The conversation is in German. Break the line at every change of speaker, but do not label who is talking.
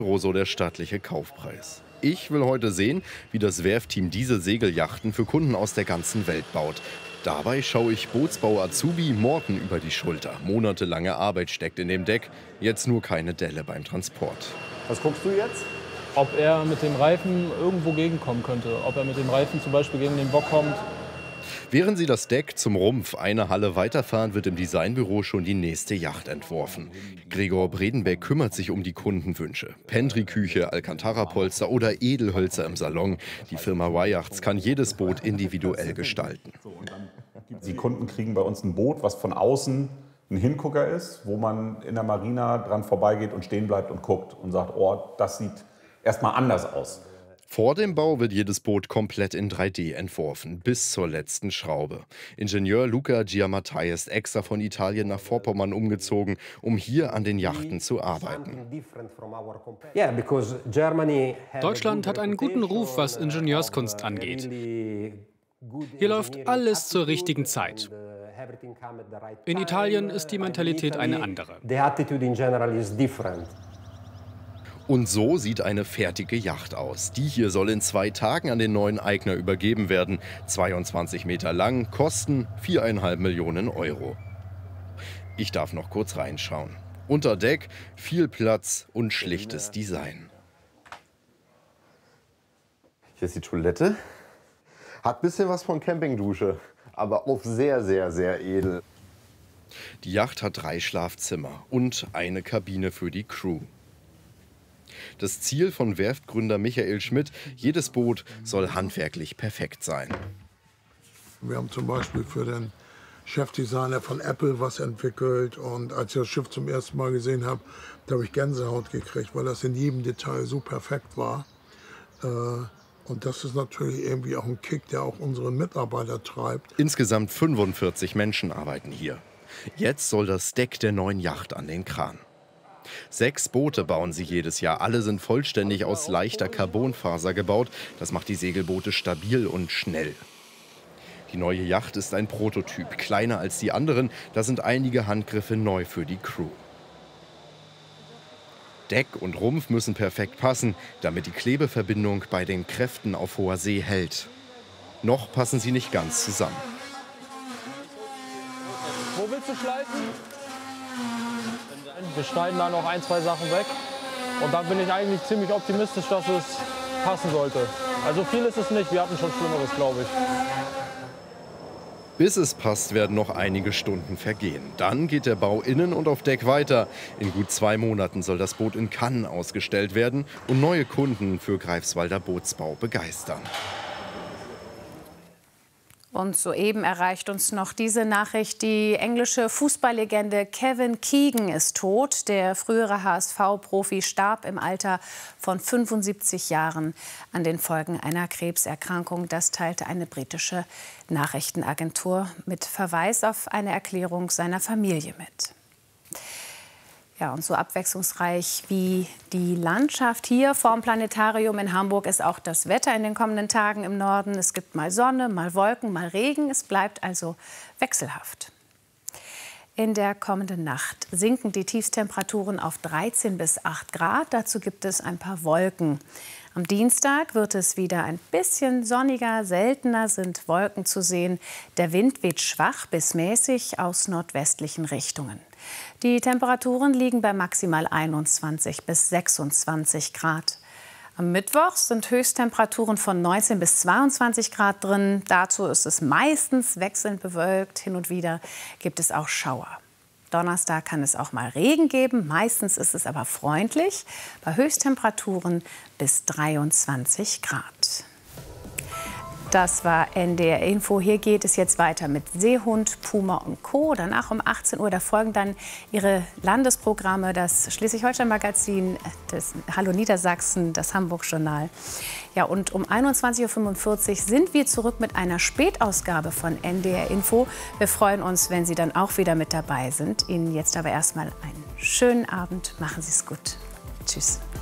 So der stattliche Kaufpreis. Ich will heute sehen, wie das Werftteam diese Segelyachten für Kunden aus der ganzen Welt baut. Dabei schaue ich Bootsbau-Azubi Morten über die Schulter. Monatelange Arbeit steckt in dem Deck, jetzt nur keine Delle beim Transport.
Was guckst du jetzt?
Ob er mit dem Reifen irgendwo gegenkommen könnte. Ob er mit dem Reifen zum Beispiel gegen den Bock kommt.
Während sie das Deck zum Rumpf eine Halle weiterfahren, wird im Designbüro schon die nächste Yacht entworfen. Gregor Bredenbeck kümmert sich um die Kundenwünsche. Pentry-Küche, Alcantara-Polster oder Edelhölzer im Salon. Die Firma Y-Yachts kann jedes Boot individuell gestalten.
Die Kunden kriegen bei uns ein Boot, was von außen ein Hingucker ist, wo man in der Marina dran vorbeigeht und stehen bleibt und guckt und sagt, oh, das sieht erstmal anders aus.
Vor dem Bau wird jedes Boot komplett in 3D entworfen, bis zur letzten Schraube. Ingenieur Luca Giammattei ist extra von Italien nach Vorpommern umgezogen, um hier an den Yachten zu arbeiten.
Deutschland hat einen guten Ruf, was Ingenieurskunst angeht. Hier läuft alles zur richtigen Zeit. In Italien ist die Mentalität eine andere.
Und so sieht eine fertige Yacht aus. Die hier soll in 2 Tagen an den neuen Eigner übergeben werden. 22 Meter lang, Kosten 4,5 Millionen Euro. Ich darf noch kurz reinschauen. Unter Deck viel Platz und schlichtes Design.
Hier ist die Toilette. Hat ein bisschen was von Campingdusche, aber auch sehr, sehr, sehr edel.
Die Yacht hat 3 Schlafzimmer und eine Kabine für die Crew. Das Ziel von Werftgründer Michael Schmidt, jedes Boot soll handwerklich perfekt sein.
Wir haben zum Beispiel für den Chefdesigner von Apple was entwickelt. Und als ich das Schiff zum ersten Mal gesehen habe, da habe ich Gänsehaut gekriegt, weil das in jedem Detail so perfekt war. Und das ist natürlich irgendwie auch ein Kick, der auch unsere Mitarbeiter treibt.
Insgesamt 45 Menschen arbeiten hier. Jetzt soll das Deck der neuen Yacht an den Kran. 6 Boote bauen sie jedes Jahr. Alle sind vollständig aus leichter Carbonfaser gebaut. Das macht die Segelboote stabil und schnell. Die neue Yacht ist ein Prototyp, kleiner als die anderen. Da sind einige Handgriffe neu für die Crew. Deck und Rumpf müssen perfekt passen, damit die Klebeverbindung bei den Kräften auf hoher See hält. Noch passen sie nicht ganz zusammen.
Wo willst du schleifen? Wir schneiden da noch 1, 2 Sachen weg. Und da bin ich eigentlich ziemlich optimistisch, dass es passen sollte. Also viel ist es nicht, wir hatten schon Schlimmeres, glaube ich.
Bis es passt, werden noch einige Stunden vergehen. Dann geht der Bau innen und auf Deck weiter. In gut 2 Monaten soll das Boot in Cannes ausgestellt werden und neue Kunden für Greifswalder Bootsbau begeistern.
Und soeben erreicht uns noch diese Nachricht. Die englische Fußballlegende Kevin Keegan ist tot. Der frühere HSV-Profi starb im Alter von 75 Jahren an den Folgen einer Krebserkrankung. Das teilte eine britische Nachrichtenagentur mit Verweis auf eine Erklärung seiner Familie mit. Ja, und so abwechslungsreich wie die Landschaft hier vorm Planetarium in Hamburg ist auch das Wetter in den kommenden Tagen im Norden. Es gibt mal Sonne, mal Wolken, mal Regen. Es bleibt also wechselhaft. In der kommenden Nacht sinken die Tiefstemperaturen auf 13 bis 8 Grad. Dazu gibt es ein paar Wolken. Am Dienstag wird es wieder ein bisschen sonniger, seltener sind Wolken zu sehen. Der Wind weht schwach bis mäßig aus nordwestlichen Richtungen. Die Temperaturen liegen bei maximal 21 bis 26 Grad. Am Mittwoch sind Höchsttemperaturen von 19 bis 22 Grad drin. Dazu ist es meistens wechselnd bewölkt. Hin und wieder gibt es auch Schauer. Donnerstag kann es auch mal Regen geben. Meistens ist es aber freundlich. Bei Höchsttemperaturen bis 23 Grad. Das war NDR Info. Hier geht es jetzt weiter mit Seehund, Puma und Co. Danach um 18 Uhr, da folgen dann Ihre Landesprogramme, das Schleswig-Holstein-Magazin, das Hallo Niedersachsen, das Hamburg-Journal. Ja, und um 21:45 Uhr sind wir zurück mit einer Spätausgabe von NDR Info. Wir freuen uns, wenn Sie dann auch wieder mit dabei sind. Ihnen jetzt aber erstmal einen schönen Abend. Machen Sie es gut. Tschüss.